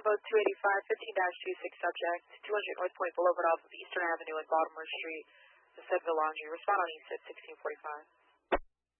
about 285, 15-26 subject, 200 North Point Boulevard off of Eastern Avenue and Baltimore Street, the Sedville Laundry. Respond on ESID 1645.